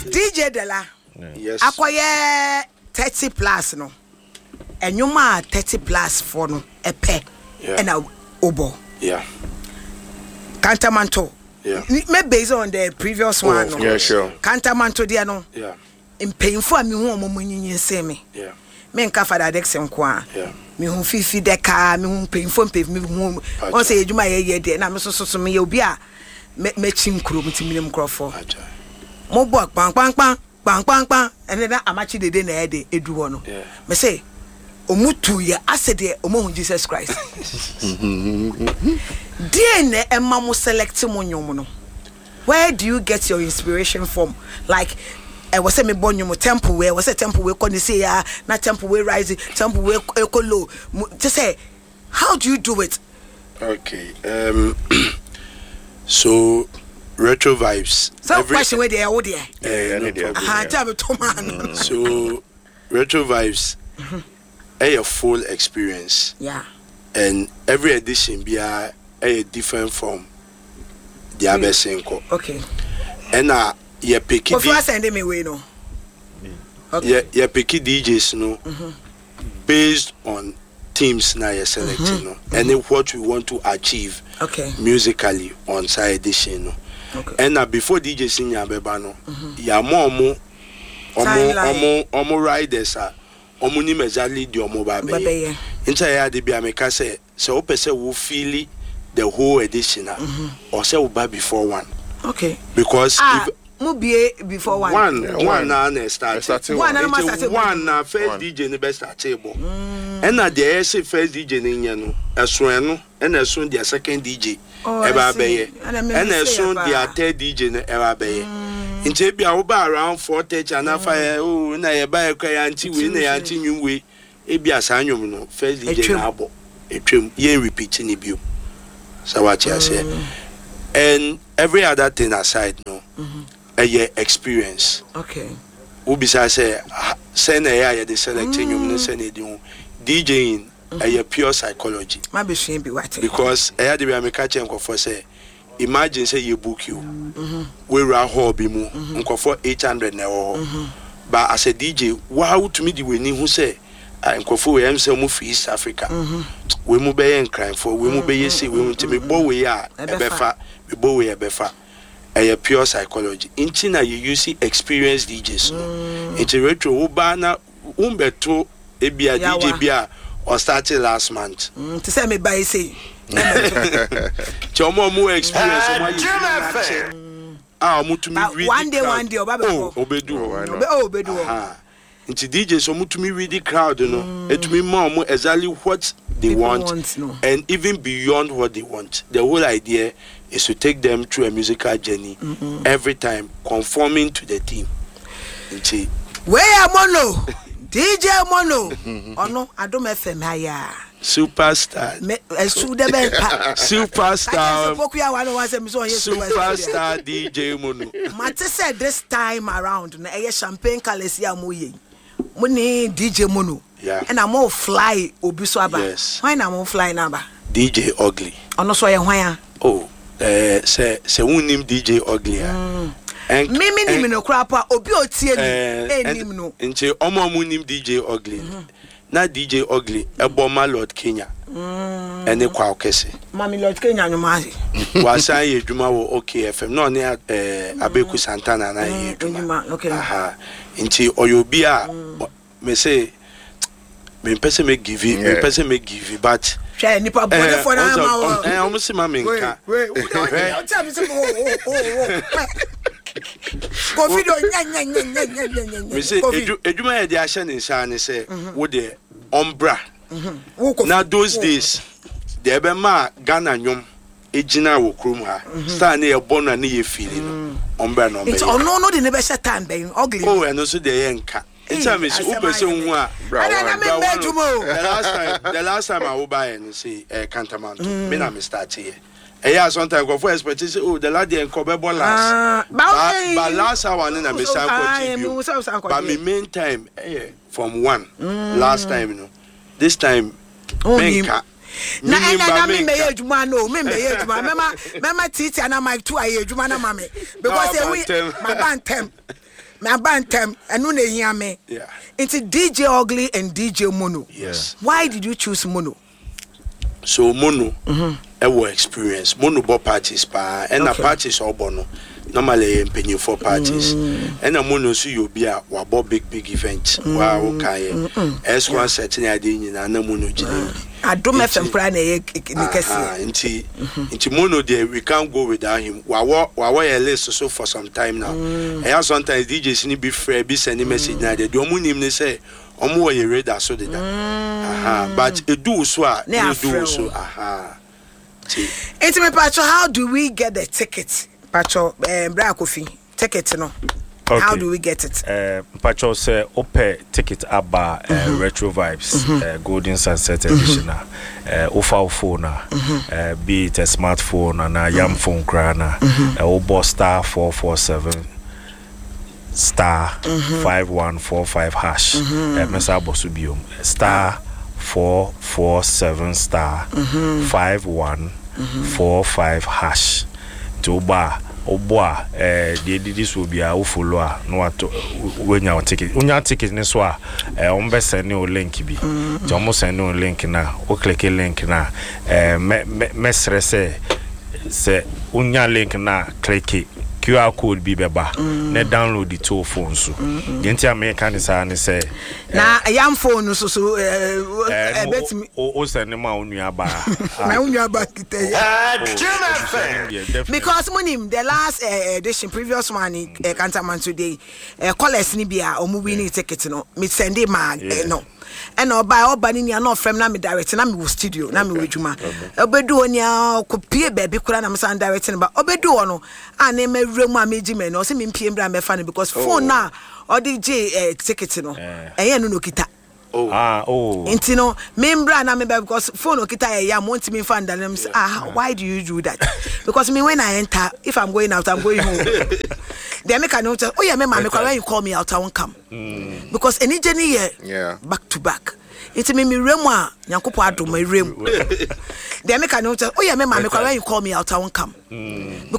DJ Dela. Yes. Akoye 30 plus no. Enyuma 30 plus for no epe. And a obo. Yeah. Cantamanto. Yeah. Me based on the previous one. No. Yeah, sure. Cantamanto dia no. Yeah. In painful me hu omo nyinyin se me. Yeah. Me nka Father Dexem ko a. Yeah. Me hu fifi deka, me hu painful me hu on say edwuma ye de na me so me ye obi a me chim kuro mutimi mkrofo. Mo bo kpan ene na amachi dede na ede edu ho no. Me say omutu ye asede omo Jesus Christ. DNA emma mo select mo nyom no. Where do you get your inspiration from? Like I was say me born you temple where was a temple where kon say ya na temple where rising temple where low. To say how do you do it? Okay. So retro vibes. So question where they are there. So retro vibes a full experience. Yeah. And every edition be a different from the other single. Okay. And you pick it. Before sending me way no. Okay. You pick DJs no. Based on teams now you're selecting no. And what we want to achieve. Okay. Musically on side edition no. Okay. And before DJ sing ya beba no. Ya omo riders are omo ni exactly the omo ba be. Incha ya de bia meka say o pese wo feel the whole edition or say wo ba before one. Okay. Because if mo be before one. One na start. One na first DJ ni be start table. And na the say first DJ ni nya no. Eso no and eso the second DJ. Eba be and eso the third DJ na eba be. Inche bia wo ba around 4:30 and after na ye ba ekwa anti we na anti nwum we e bia sanwum no first DJ na abo etwem ye repeat ni bio so what you say and every other thing aside no a experience. Okay. Ubi say say na ya the selecting nwum no say na di DJing a pure psychology. Ma be shame be what because I had the America chenko for say imagine say you book you we ra hobby mu nko for 800 na but as a DJ wow to me the way ni who say nko for we am say mu free East Africa we mu be crime for we mu be say we mu me bo we a ebefa we bo we ebefa a pure psychology in China you use experience DJs no into retro wo ba na umbeto ebia DJ bia or started last month to say me buy say Chomo more experience one day obedu into DJ so mutumi read the crowd no etumi more exactly what they want and even beyond what they want. The whole idea is to take them through a musical journey every time conforming to the theme. Where am Mono DJ Mono ono adom FM aya superstar superstar DJ Mono. Mate said this time around na champagne colors ya moye money DJ Mono. Yeah. And I'm all fly obi so aba. Yes. Why na mo fly na ba? DJ Ugly. Ono so ye hwan? Oh, say unim DJ Ugly. Me no krapa obi otie ni enim no. Nche omo nim DJ Ugly. Na DJ Ugly eboma Lord Kenya. Ene kwa okese. Mami Lord Kenya nyumazi. Wasan ye dwuma wo OKFM. No ne Abeku Santana na ye dwuma. Okay. Aha. Nche oyobi a me say me person me give you but share nipa bone for na ma o se ma me nka tell me say Kofi do nya me say edwuma ye dey ahye ne nsa ne say wo de ombra na those days dey be ma Ghana nyom ejina wo krom ha star na ye born na ye feel no ombra no be it's no de ne be set time ben Ugly oh and so dey ye nka it's a miss person who are the last time I will buy and say Cantamanto. Me na me start here. Yeah, sometimes go for expectation. Oh, the lady and Kobe last. But last hour na me contribute. But me main time from one last time you know. This time menka. Na me me ejuma no me ejuma mema titi na mic 2 aye ejuma na mame because we my bantem My bantem and no hear me. Yeah. It's DJ Ugly and DJ Mono. Yes. Why did you choose Mono? So Mono, our experience. Mono bo parties pa, and a parties or bono. Normally penny for parties. And a Mono so you be a wabo big event. Wow, okay. S1 setting idea and a Mono. I don't have some plan. Into Mono there, we can't go without him. Wawa a list so for some time now. And sometimes DJs need be fair, be sending message now. They don't mean they say, "Omo you read that so did that." But it do so. It's me, Pacho. How do we get the ticket, Pacho? Bra Kofi ticket, no. Okay. How do we get it? Pacho say ope ticket aba Retro Vibes Golden Sunset Edition ofa phone be it a smartphone and a yam phone crana obo star 447 star 5145 hash mesa bosubium star 447 star 5145 hash to bar Oboa this will be a follow no when your ticket unya ticket ne so on send you link bi jomo send you link na o click link na mesre say unya link na click QR code bi beba na download the two phones so genti america ni say na yam phone so bet me o send ma onua ba na onua ba kite because monim the last edition previous one Canterman today callers ni bia omu win ticket no me send ma no and oba ni na from na me direct na me studio na me wejuma obedu onia kopie baby kura na me san direct ba obedu ono ana me remu ameji me no se me mpie mbra me fa no because phone na or DJ ticket no no kita Inti no membra na me because phone okita ya monti me fan them say why do you do that? Because me when I enter, if I'm going out, I'm going home. They make a note, oh yeah, me when you call me out, I won't come. Because any journey here, back to back. It's me remwa nyankopo ado my rem. They make a note, oh yeah, me when you call me out, I won't come.